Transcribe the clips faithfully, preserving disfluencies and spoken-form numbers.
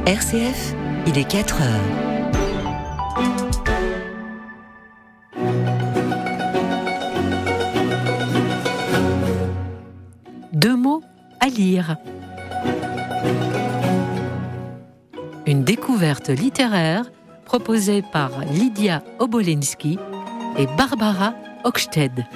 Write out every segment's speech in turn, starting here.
R C F, il est quatre heures. Deux mots à lire. Une découverte littéraire proposée par Lydia Obolensky et Barbara Hochstedt.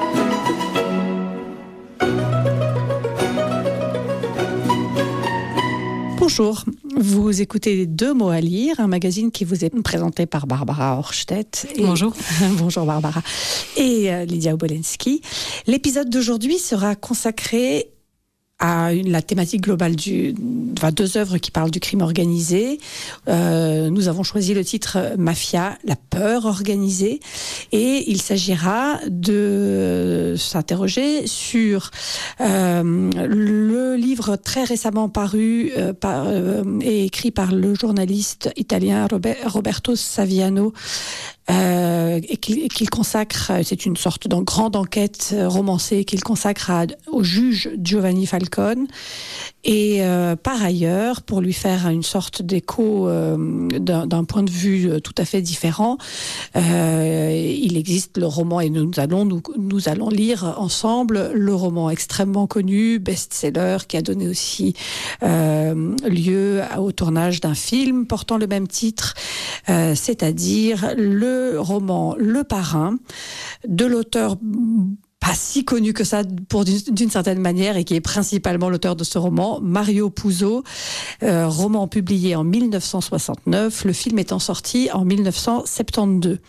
Bonjour, vous écoutez Deux mots à lire, un magazine qui vous est présenté par Barbara Hochstedt. Et... Bonjour. Bonjour Barbara. Et euh, Lydia Obolensky. L'épisode d'aujourd'hui sera consacré à une, la thématique globale du, enfin, deux œuvres qui parlent du crime organisé. Euh, nous avons choisi le titre Mafia, la peur organisée, et il s'agira de s'interroger sur euh, le livre très récemment paru euh, par, euh, et écrit par le journaliste italien Robert, Roberto Saviano, Euh, et qu'il, qu'il consacre, c'est une sorte de grande enquête romancée qu'il consacre à, au juge Giovanni Falcone. Et euh, par ailleurs, pour lui faire une sorte d'écho euh, d'un, d'un point de vue tout à fait différent, euh, il existe le roman, et nous allons, nous, nous allons lire ensemble le roman extrêmement connu, best-seller, qui a donné aussi euh, lieu au tournage d'un film portant le même titre, euh, c'est-à-dire le roman Le Parrain, de l'auteur pas si connu que ça pour d'une, d'une certaine manière, et qui est principalement l'auteur de ce roman, Mario Puzo, euh, roman publié en dix-neuf cent soixante-neuf, le film étant sorti en dix-neuf cent soixante-douze.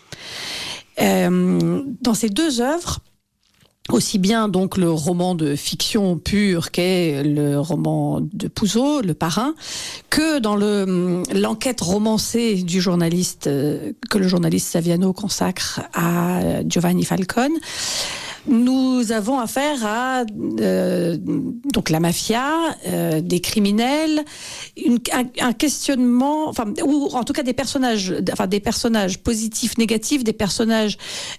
Euh, dans ces deux œuvres, aussi bien donc le roman de fiction pure qu'est le roman de Puzo, Le Parrain, que dans le, l'enquête romancée du journaliste, euh, que le journaliste Saviano consacre à Giovanni Falcone, nous avons affaire à euh, donc la mafia, euh, des criminels, une, un, un questionnement, enfin, ou en tout cas des personnages, enfin des personnages positifs, négatifs, des personnages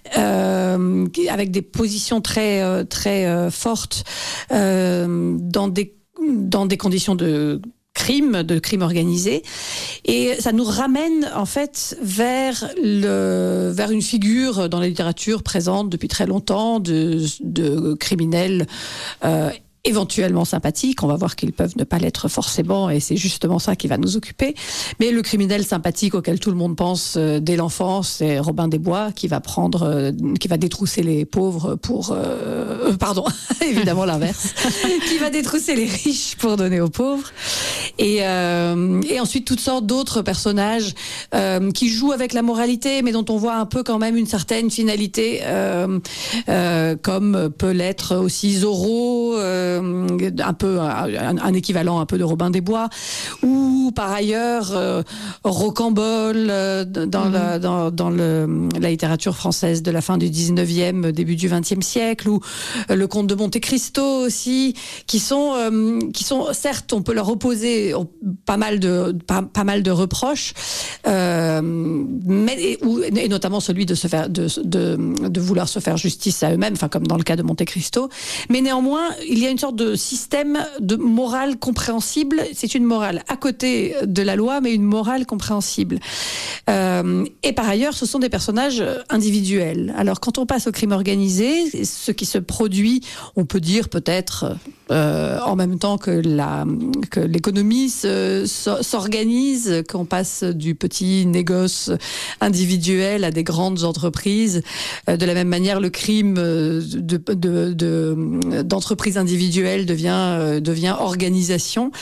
euh, avec des positions très euh, très euh, fortes euh, dans des dans des conditions de crime, de crime organisé, et ça nous ramène en fait vers le vers une figure dans la littérature présente depuis très longtemps de de criminels euh, éventuellement sympathiques. On va voir qu'ils peuvent ne pas l'être forcément, et c'est justement ça qui va nous occuper. Mais le criminel sympathique auquel tout le monde pense euh, dès l'enfance, c'est Robin des Bois, qui va prendre, euh, qui va détrousser les pauvres pour, euh, pardon, évidemment l'inverse, qui va détrousser les riches pour donner aux pauvres. Et, euh, et ensuite toutes sortes d'autres personnages euh, qui jouent avec la moralité, mais dont on voit un peu quand même une certaine finalité, euh, euh, comme peut l'être aussi Zorro. Euh, un peu un, un équivalent un peu de Robin des Bois, ou par ailleurs euh, Rocambole euh, dans, mmh. la, dans, dans le, la littérature française de la fin du dix-neuvième, début du vingtième siècle, ou euh, le Comte de Monte Cristo aussi, qui sont euh, qui sont certes, on peut leur opposer pas mal de pas, pas mal de reproches, euh, mais et, ou, et notamment celui de se faire de, de de vouloir se faire justice à eux-mêmes, enfin comme dans le cas de Monte Cristo, mais néanmoins il y a une sorte de système de morale compréhensible. C'est une morale à côté de la loi, mais une morale compréhensible. Euh, et par ailleurs, ce sont des personnages individuels. Alors, quand on passe au crime organisé, ce qui se produit, on peut dire peut-être euh, en même temps que, la, que l'économie se, so, s'organise, qu'on passe du petit négoce individuel à des grandes entreprises. Euh, de la même manière, le crime de, de, de, d'entreprise individuelle devient, euh, devient organisation.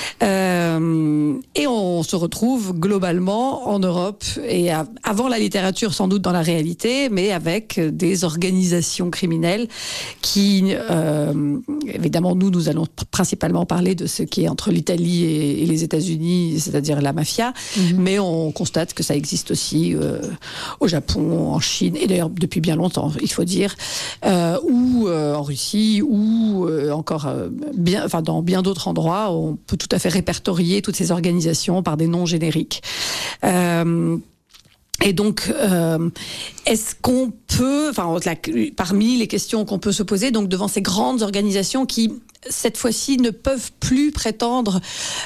Euh, et on se retrouve globalement en Europe, et à, avant la littérature sans doute dans la réalité, mais avec des organisations criminelles qui, euh, évidemment, nous, nous allons principalement parler de ce qui est entre l'Italie et, et les États-Unis, c'est-à-dire la mafia, mmh. mais on constate que ça existe aussi euh, au Japon, en Chine, et d'ailleurs depuis bien longtemps, il faut dire, euh, ou euh, en Russie, ou euh, encore euh, bien, enfin dans bien d'autres endroits, on peut tout à fait répertorier toutes ces organisations par des noms génériques. Euh, Et donc, euh, est-ce qu'on peut, enfin, la, parmi les questions qu'on peut se poser, donc devant ces grandes organisations qui, cette fois-ci, ne peuvent plus prétendre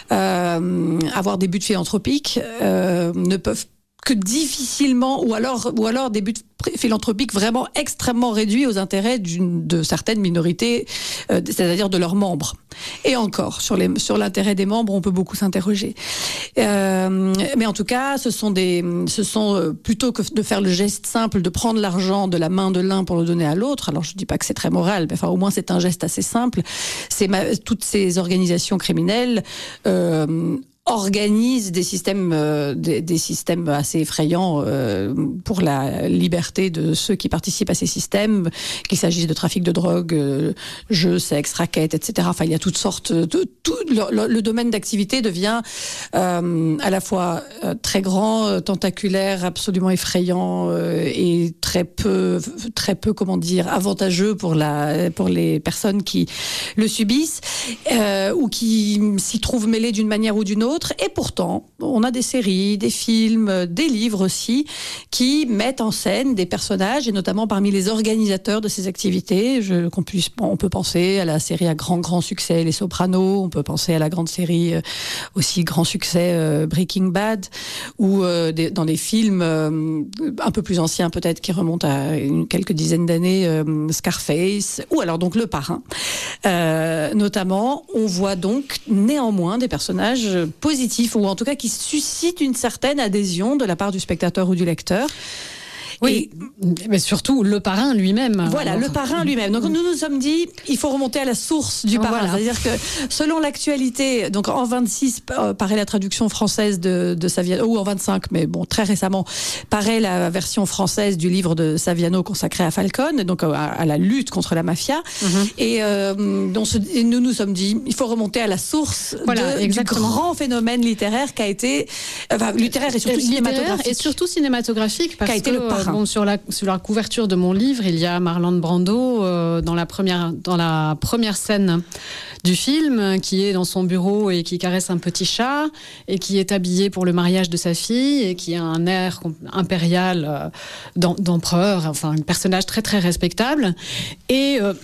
euh, avoir des buts philanthropiques, euh, ne peuvent que difficilement, ou alors, ou alors des buts philanthropiques vraiment extrêmement réduits aux intérêts d'une, de certaines minorités, euh, c'est-à-dire de leurs membres. Et encore, sur, les, sur l'intérêt des membres, on peut beaucoup s'interroger. Euh, mais en tout cas, ce sont des, ce sont euh, plutôt que de faire le geste simple de prendre l'argent de la main de l'un pour le donner à l'autre. Alors, je dis pas que c'est très moral, mais enfin, au moins c'est un geste assez simple. C'est ma, toutes ces organisations criminelles. Euh, organise des systèmes, euh, des, des systèmes assez effrayants euh, pour la liberté de ceux qui participent à ces systèmes, qu'il s'agisse de trafic de drogue, euh, jeux, sexe, raquettes, et cetera. Enfin, il y a toutes sortes de tout le, le, le domaine d'activité devient euh, à la fois euh, très grand, euh, tentaculaire, absolument effrayant euh, et très peu, très peu, comment dire, avantageux pour la pour les personnes qui le subissent euh, ou qui s'y trouvent mêlées d'une manière ou d'une autre. Et pourtant, on a des séries, des films, des livres aussi, qui mettent en scène des personnages, et notamment parmi les organisateurs de ces activités. Je, qu'on puisse, on peut penser à la série à grand, grand succès, Les Sopranos, on peut penser à la grande série euh, aussi grand succès, euh, Breaking Bad, ou euh, des, dans des films euh, un peu plus anciens peut-être, qui remontent à une, quelques dizaines d'années, euh, Scarface, ou alors donc Le Parrain. Euh, notamment, on voit donc néanmoins des personnages positif, ou en tout cas qui suscite une certaine adhésion de la part du spectateur ou du lecteur. Oui, et, mais surtout le parrain lui-même. Voilà, alors. le parrain lui-même. Donc nous nous sommes dit, il faut remonter à la source du parrain. Voilà. C'est-à-dire que selon l'actualité, donc en vingt-six euh, paraît la traduction française de, de Saviano, ou en vingt-cinq, mais bon, très récemment, paraît la version française du livre de Saviano consacré à Falcone, donc à, à la lutte contre la mafia. Mm-hmm. Et, euh, donc, et nous nous sommes dit, il faut remonter à la source voilà, de, du grand phénomène littéraire qui a été, enfin littéraire et surtout littéraire cinématographique. Et surtout cinématographique, parce qui a été que, le parrain. Bon, sur la sur la couverture de mon livre, il y a Marlon Brando euh, dans la première dans la première scène du film, qui est dans son bureau et qui caresse un petit chat et qui est habillé pour le mariage de sa fille et qui a un air impérial euh, d'empereur, enfin un personnage très très respectable. Et euh,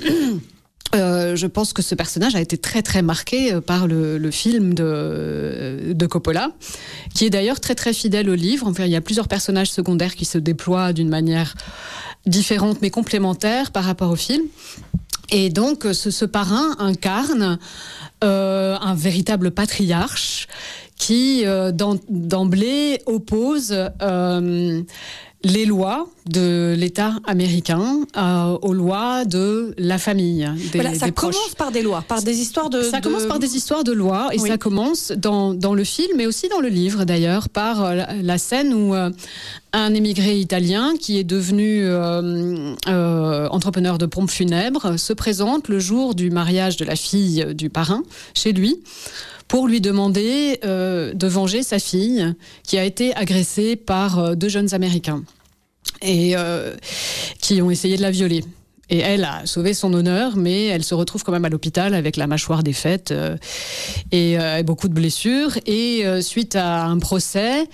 Euh, je pense que ce personnage a été très très marqué par le, le film de, de Coppola, qui est d'ailleurs très très fidèle au livre. Enfin, il y a plusieurs personnages secondaires qui se déploient d'une manière différente mais complémentaire par rapport au film. Et donc ce, ce parrain incarne euh, un véritable patriarche qui euh, d'emblée oppose euh, les lois de l'État américain euh, aux lois de la famille. Des, voilà, ça des commence proches. par des lois, par des histoires de... Ça de... commence par des histoires de lois, et oui. Ça commence dans, dans le film, mais aussi dans le livre d'ailleurs, par euh, la, la scène où euh, un émigré italien qui est devenu euh, euh, entrepreneur de pompes funèbres se présente le jour du mariage de la fille du parrain chez lui, pour lui demander euh, de venger sa fille qui a été agressée par euh, deux jeunes Américains et euh, qui ont essayé de la violer. Et elle a sauvé son honneur, mais elle se retrouve quand même à l'hôpital avec la mâchoire défaite euh, et euh, beaucoup de blessures. Et euh, suite à un procès,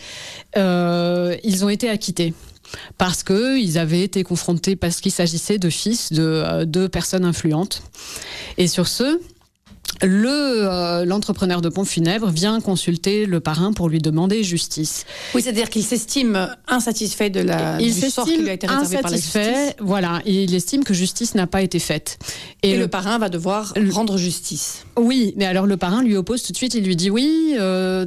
euh, ils ont été acquittés. Parce qu'ils avaient été confrontés, parce qu'il s'agissait de fils de euh, deux personnes influentes. Et sur ce... Le, euh, l'entrepreneur de pompes funèbres vient consulter le parrain pour lui demander justice. Oui, c'est-à-dire qu'il s'estime insatisfait de la, il du sort qui lui a été réservé par la justice. Voilà, et il estime que justice n'a pas été faite. Et, et le, le parrain va devoir le, rendre justice. Oui, mais alors le parrain lui oppose tout de suite, il lui dit oui... Euh,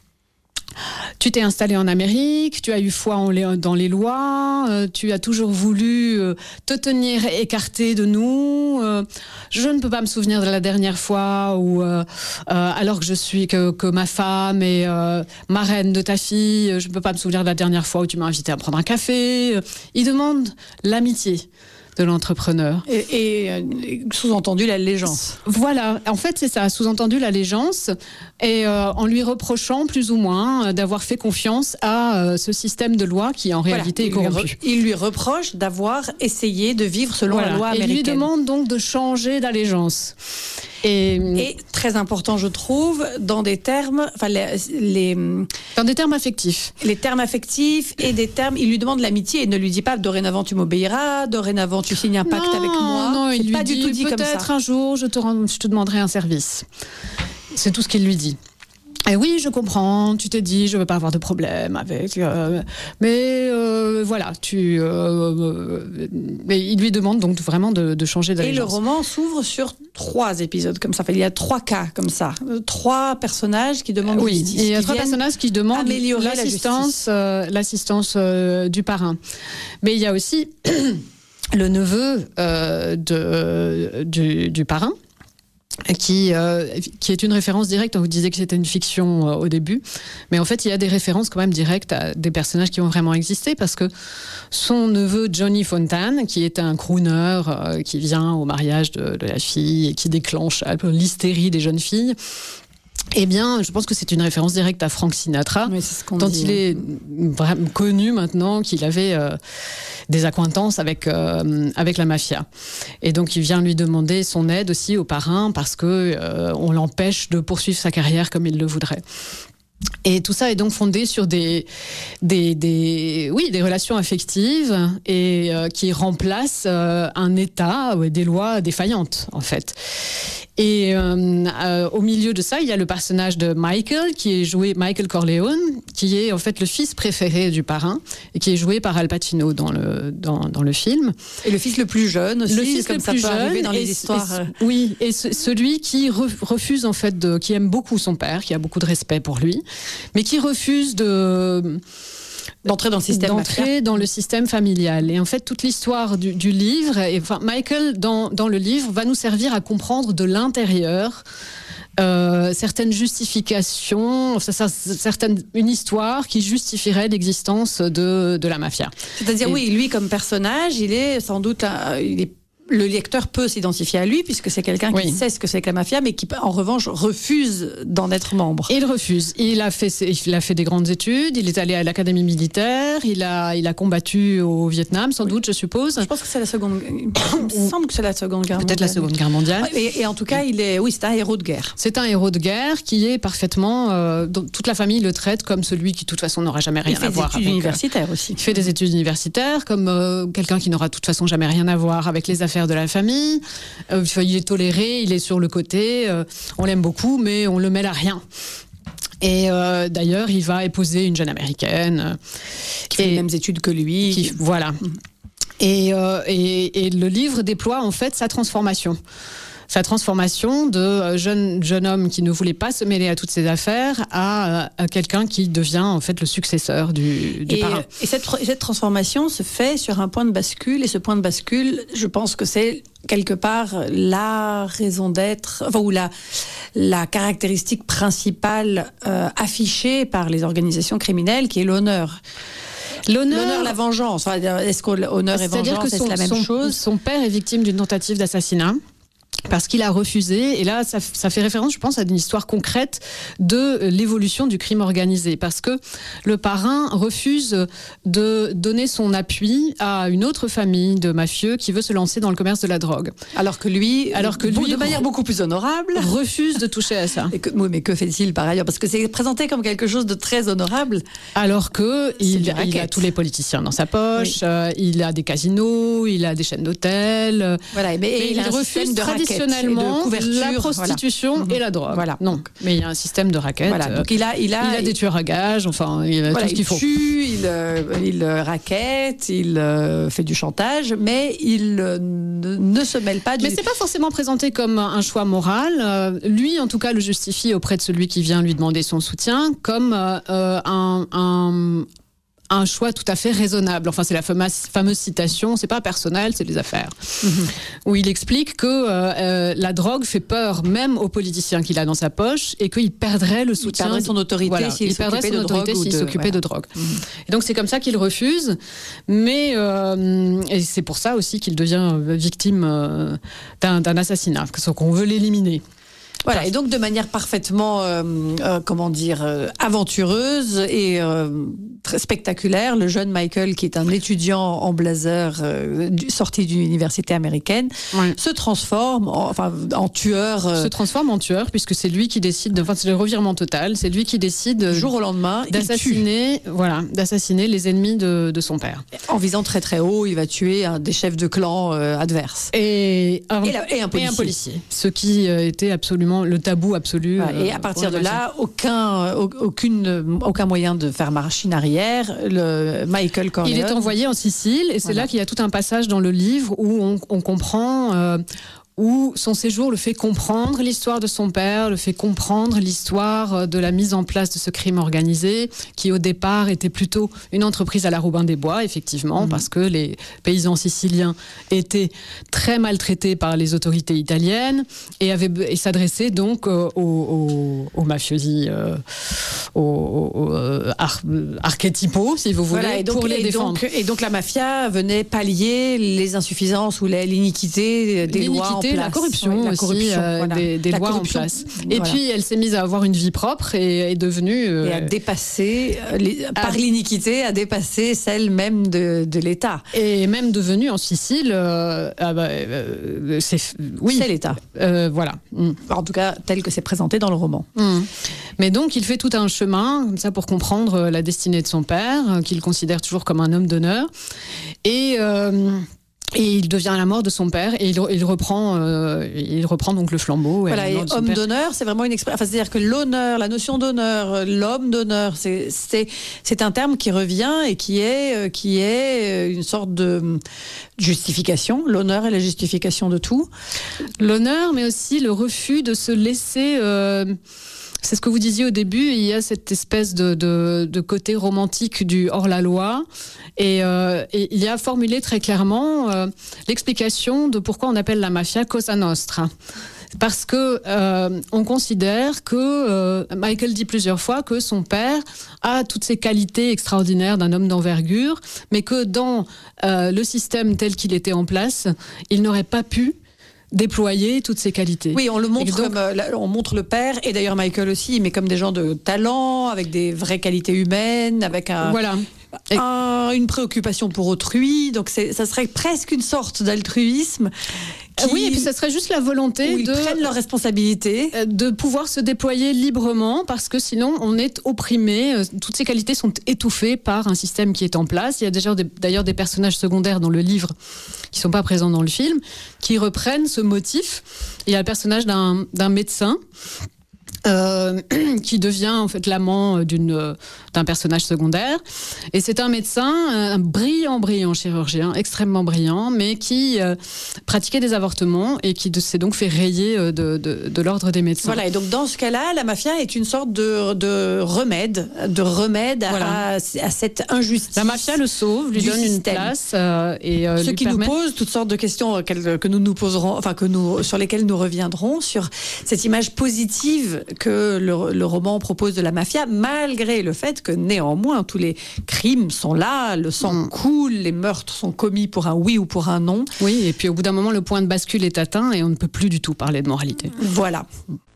tu t'es installé en Amérique, tu as eu foi en les, dans les lois, euh, tu as toujours voulu euh, te tenir écarté de nous. Euh, je ne peux pas me souvenir de la dernière fois où, euh, euh, alors que je suis que, que ma femme est euh, marraine de ta fille, je ne peux pas me souvenir de la dernière fois où tu m'as invité à prendre un café. Il demande l'amitié de l'entrepreneur. Et, et, et sous-entendu l'allégeance. Voilà, en fait c'est ça, sous-entendu l'allégeance, et euh, en lui reprochant plus ou moins euh, d'avoir fait confiance à euh, ce système de loi qui en réalité voilà, est corrompu. Lui re- il lui reproche d'avoir essayé de vivre selon voilà. la loi américaine. Et il lui demande donc de changer d'allégeance. Et, et très important, je trouve, dans des termes, enfin les, les dans des termes affectifs, les termes affectifs et des termes. Il lui demande l'amitié et ne lui dit pas dorénavant tu m'obéiras, dorénavant tu signes un pacte non, avec moi. Non, c'est il lui pas dit du tout dit comme ça. Peut-être un jour je te rend, je te demanderai un service. C'est tout ce qu'il lui dit. Et oui, je comprends, tu t'es dit, je ne veux pas avoir de problème avec... Euh, mais euh, voilà, tu... Euh, euh, mais il lui demande donc vraiment de, de changer d'allégeance. Et le roman s'ouvre sur trois épisodes comme ça. Enfin, il y a trois cas comme ça. Trois personnages qui demandent oui, justice. Oui, il y a trois personnages qui demandent l'assistance, la euh, l'assistance euh, du parrain. Mais il y a aussi le neveu euh, de, du, du parrain, Qui, euh, qui est une référence directe. On vous disait que c'était une fiction euh, au début, mais en fait il y a des références quand même directes à des personnages qui ont vraiment existé, parce que son neveu Johnny Fontane, qui est un crooner euh, qui vient au mariage de, de la fille et qui déclenche un peu l'hystérie des jeunes filles, eh bien, je pense que c'est une référence directe à Frank Sinatra, oui, c'est ce qu'on dont dit, il est vraiment connu maintenant, qu'il avait euh, des accointances avec, euh, avec la mafia. Et donc, il vient lui demander son aide aussi au parrain, parce qu'on euh, l'empêche de poursuivre sa carrière comme il le voudrait. Et tout ça est donc fondé sur des, des, des, oui, des relations affectives et euh, qui remplacent euh, un État, ouais, des lois défaillantes, en fait. Et euh, euh, au milieu de ça, il y a le personnage de Michael, qui est joué, Michael Corleone, qui est en fait le fils préféré du parrain, et qui est joué par Al Pacino dans le, dans, dans le film. Et le fils le plus jeune aussi, le fils comme le ça plus peut jeune, arriver dans et, les histoires. Et, oui, et ce, celui qui re, refuse en fait, de, qui aime beaucoup son père, qui a beaucoup de respect pour lui, mais qui refuse de... d'entrer dans le système d'entrer dans le système familial. Et en fait, toute l'histoire du, du livre, et, enfin, Michael, dans, dans le livre, va nous servir à comprendre de l'intérieur euh, certaines justifications, certaines, une histoire qui justifierait l'existence de, de la mafia. C'est-à-dire, et, oui, lui, comme personnage, il est sans doute... Un, il est le lecteur peut s'identifier à lui, puisque c'est quelqu'un qui oui. sait ce que c'est que la mafia, mais qui, en revanche, refuse d'en être membre. Il refuse. Il a fait, il a fait des grandes études, il est allé à l'académie militaire, il a, il a combattu au Vietnam, sans oui. doute, je suppose. Je pense que c'est la seconde... Il me semble que c'est la seconde guerre mondiale. Peut-être la seconde guerre mondiale. Et, et en tout cas, il est, oui, c'est un héros de guerre. C'est un héros de guerre qui est parfaitement... Euh, toute la famille le traite comme celui qui, de toute façon, n'aura jamais rien à voir avec... Il fait des études universitaires aussi. Il fait des études universitaires, comme euh, quelqu'un qui n'aura de toute façon jamais rien à voir avec les affaires de la famille. Euh, il est toléré, il est sur le côté, euh, on l'aime beaucoup, mais on le mêle à rien. Et euh, d'ailleurs, il va épouser une jeune américaine. Qui fait les mêmes études que lui. Qui, voilà. Mmh. Et, euh, et, et le livre déploie en fait sa transformation. Sa transformation de jeune, jeune homme qui ne voulait pas se mêler à toutes ces affaires à, à quelqu'un qui devient en fait le successeur du, du et, parrain. Et cette, cette transformation se fait sur un point de bascule, et ce point de bascule, je pense que c'est quelque part la raison d'être, enfin, ou la, la caractéristique principale euh, affichée par les organisations criminelles, qui est l'honneur. L'honneur, l'honneur, la vengeance. Est-ce que l'honneur et vengeance, c'est la même son, chose? Son père est victime d'une tentative d'assassinat. Parce qu'il a refusé, et là ça, ça fait référence, je pense, à une histoire concrète de l'évolution du crime organisé, parce que le parrain refuse de donner son appui à une autre famille de mafieux qui veut se lancer dans le commerce de la drogue. Alors que lui, alors que lui de manière beaucoup plus honorable, refuse de toucher à ça. Et que, oui, mais que fait-il par ailleurs? Parce que c'est présenté comme quelque chose de très honorable. Alors que il, il a tous les politiciens dans sa poche, oui. euh, il a des casinos, il a des chaînes d'hôtels. Voilà, mais, mais il, il refuse traditionnellement la prostitution voilà. et la drogue. Voilà. Non, mais il y a un système de raquettes. Voilà. Donc il a, il a, il a des tueurs à gages. Enfin, il a voilà, tout ce qu'il il faut. Tue, il, euh, il raquette, il euh, fait du chantage, mais il euh, ne se mêle pas du. Mais c'est pas forcément présenté comme un choix moral. Euh, lui, en tout cas, le justifie auprès de celui qui vient lui demander son soutien comme euh, un, un un choix tout à fait raisonnable. Enfin, c'est la fameuse, fameuse citation, c'est pas personnel, c'est des affaires. Mmh. Où il explique que euh, la drogue fait peur même aux politiciens qu'il a dans sa poche et qu'il perdrait le soutien. Il perdrait son autorité voilà, s'il il perdrait s'occupait son de autorité drogue. S'il de... s'occupait voilà. de drogue. Mmh. Et donc, c'est comme ça qu'il refuse. Mais euh, et c'est pour ça aussi qu'il devient victime euh, d'un, d'un assassinat, qu'on veut l'éliminer. Voilà, et donc de manière parfaitement, euh, euh, comment dire, euh, aventureuse et euh, très spectaculaire. Le jeune Michael, qui est un étudiant en blazer euh, du, sorti d'une université américaine, ouais. se transforme en, enfin, en tueur. Euh, se transforme en tueur, puisque c'est lui qui décide, de, enfin, c'est le revirement total, c'est lui qui décide du jour au lendemain d'assassiner, voilà, d'assassiner les ennemis de, de son père. En visant très très haut, il va tuer un des chefs de clan euh, adverse. Et, un, et, la, et, un policier. et un policier. Ce qui euh, était absolument le tabou absolu. Ouais, euh, et à partir de là, aucun, aucune, aucun moyen de faire machine arrière. Le Michael Corleone. Il est envoyé en Sicile, et c'est voilà. là qu'il y a tout un passage dans le livre où on, on comprend... Euh, où son séjour le fait comprendre l'histoire de son père, le fait comprendre l'histoire de la mise en place de ce crime organisé, qui au départ était plutôt une entreprise à la Robin des Bois, effectivement, mmh. parce que les paysans siciliens étaient très maltraités par les autorités italiennes et, avaient, et s'adressaient donc aux, aux, aux mafiosi, euh, aux, aux euh, ar, archétypaux, si vous voulez, voilà, et donc, pour les et défendre. Donc, et donc la mafia venait pallier les insuffisances ou l'iniquité des L'iniquité, lois. La corruption, oui, la corruption aussi, euh, voilà. des, des lois en place. Et voilà. puis, elle s'est mise à avoir une vie propre et est devenue... Euh, et à dépasser, euh, les, à, par l'iniquité, à dépasser celle même de, de l'État. Et même devenue en Sicile, euh, ah bah, euh, c'est... Oui. C'est l'État. Euh, voilà. Mm. En tout cas, tel que c'est présenté dans le roman. Mm. Mais donc, il fait tout un chemin, comme ça, pour comprendre la destinée de son père, qu'il considère toujours comme un homme d'honneur. Et... Euh, Et il devient la mort de son père et il, il reprend, euh, il reprend donc le flambeau. Voilà, et homme d'honneur, c'est vraiment une expression. Enfin, c'est-à-dire que l'honneur, la notion d'honneur, l'homme d'honneur, c'est, c'est, c'est un terme qui revient et qui est, qui est une sorte de justification. L'honneur est la justification de tout. L'honneur, mais aussi le refus de se laisser. Euh, C'est ce que vous disiez au début, il y a cette espèce de, de, de côté romantique du hors-la-loi. Et, euh, et il y a formulé très clairement euh, l'explication de pourquoi on appelle la mafia Cosa Nostra. Parce que euh, on considère que euh, Michael dit plusieurs fois que son père a toutes ces qualités extraordinaires d'un homme d'envergure, mais que dans euh, le système tel qu'il était en place, il n'aurait pas pu déployer toutes ces qualités. Oui, on le montre donc, comme euh, on montre le père et d'ailleurs Michael aussi, mais comme des gens de talent, avec des vraies qualités humaines, avec un voilà. Un, une préoccupation pour autrui. Donc c'est, ça serait presque une sorte d'altruisme. Qui, oui, et puis ça serait juste la volonté de prendre leurs responsabilités, de pouvoir se déployer librement, parce que sinon on est opprimé. Toutes ces qualités sont étouffées par un système qui est en place. Il y a déjà des, d'ailleurs des personnages secondaires dans le livre qui sont pas présents dans le film, qui reprennent ce motif. Il y a le personnage d'un, d'un médecin. Euh, qui devient en fait l'amant d'une, d'un personnage secondaire. Et c'est un médecin, un brillant, brillant chirurgien, extrêmement brillant, mais qui euh, pratiquait des avortements et qui de, s'est donc fait rayer de, de, de l'ordre des médecins. Voilà, et donc dans ce cas-là, la mafia est une sorte de, de remède, de remède voilà. à, à cette injustice. La mafia le sauve, lui donne système. Une place euh, et euh, ce lui qui permet... nous pose toutes sortes de questions que nous nous poserons, enfin que nous, sur lesquelles nous reviendrons, sur cette image positive que le, le roman propose de la mafia, malgré le fait que néanmoins tous les crimes sont là, le sang mmh. coule, les meurtres sont commis pour un oui ou pour un non. Oui, et puis au bout d'un moment, le point de bascule est atteint et on ne peut plus du tout parler de moralité. Voilà.